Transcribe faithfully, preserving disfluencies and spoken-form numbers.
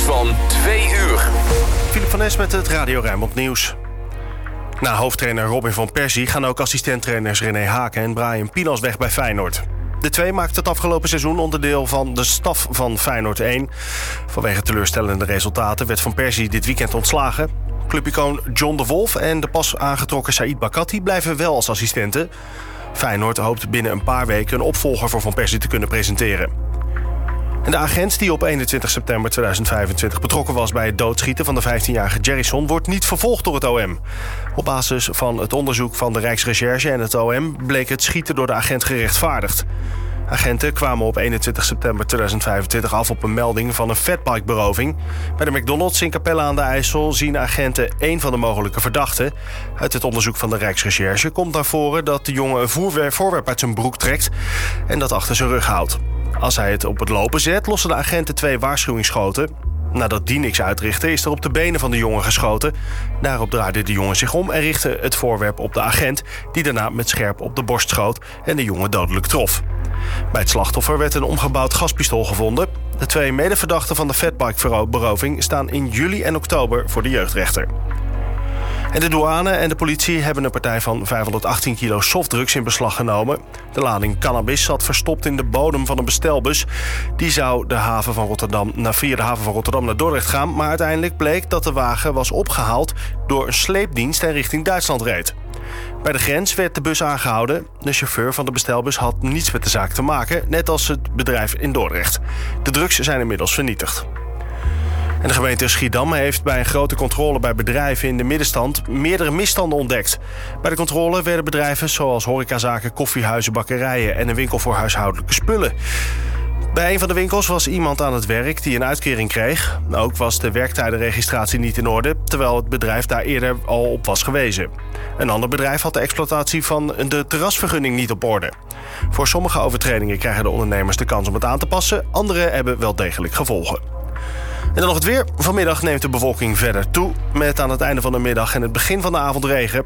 van twee uur. Philip van Es met het Radio Rijnmond Nieuws. Na hoofdtrainer Robin van Persie gaan ook assistenttrainers René Haken en Brian Pinas weg bij Feyenoord. De twee maakten het afgelopen seizoen onderdeel van de staf van Feyenoord één. Vanwege teleurstellende resultaten werd Van Persie dit weekend ontslagen. Clubicoon John de Wolf en de pas aangetrokken Saïd Bakati blijven wel als assistenten. Feyenoord hoopt binnen een paar weken een opvolger voor Van Persie te kunnen presenteren. En de agent die op eenentwintig september tweeduizend vijfentwintig betrokken was bij het doodschieten van de vijftienjarige Jerryson wordt niet vervolgd door het O M. Op basis van het onderzoek van de Rijksrecherche en het O M bleek het schieten door de agent gerechtvaardigd. Agenten kwamen op eenentwintig september tweeduizend vijfentwintig af op een melding van een fatbike-beroving. Bij de McDonald's in Capelle aan de IJssel zien agenten één van de mogelijke verdachten. Uit het onderzoek van de Rijksrecherche komt naar voren dat de jongen een voorwerp, voorwerp uit zijn broek trekt en dat achter zijn rug houdt. Als hij het op het lopen zet, lossen de agenten twee waarschuwingsschoten. Nadat die niks uitrichtte, is er op de benen van de jongen geschoten. Daarop draaide de jongen zich om en richtte het voorwerp op de agent, die daarna met scherp op de borst schoot en de jongen dodelijk trof. Bij het slachtoffer werd een omgebouwd gaspistool gevonden. De twee medeverdachten van de fatbike-beroving staan in juli en oktober voor de jeugdrechter. En de douane en de politie hebben een partij van vijfhonderdachttien kilo softdrugs in beslag genomen. De lading cannabis zat verstopt in de bodem van een bestelbus. Die zou de haven van Rotterdam, naar, via de haven van Rotterdam naar Dordrecht gaan. Maar uiteindelijk bleek dat de wagen was opgehaald door een sleepdienst en richting Duitsland reed. Bij de grens werd de bus aangehouden. De chauffeur van de bestelbus had niets met de zaak te maken, net als het bedrijf in Dordrecht. De drugs zijn inmiddels vernietigd. En de gemeente Schiedam heeft bij een grote controle bij bedrijven in de middenstand meerdere misstanden ontdekt. Bij de controle werden bedrijven zoals horecazaken, koffiehuizen, bakkerijen en een winkel voor huishoudelijke spullen. Bij een van de winkels was iemand aan het werk die een uitkering kreeg. Ook was de werktijdenregistratie niet in orde, terwijl het bedrijf daar eerder al op was gewezen. Een ander bedrijf had de exploitatie van de terrasvergunning niet op orde. Voor sommige overtredingen krijgen de ondernemers de kans om het aan te passen. Andere hebben wel degelijk gevolgen. En dan nog het weer. Vanmiddag neemt de bewolking verder toe, met aan het einde van de middag en het begin van de avond regen.